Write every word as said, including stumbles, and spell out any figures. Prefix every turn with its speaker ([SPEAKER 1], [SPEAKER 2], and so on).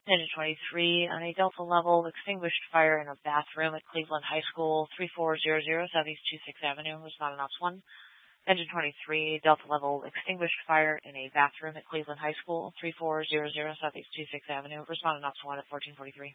[SPEAKER 1] Engine twenty-three, on a Delta level, extinguished fire in a bathroom at Cleveland High School, three four zero zero Southeast twenty-sixth Avenue. Respond on Ops one. Engine twenty-three, Delta level, extinguished fire in a bathroom at Cleveland High School, three four zero zero Southeast twenty-sixth Avenue. Respond on Ops one at fourteen forty-three.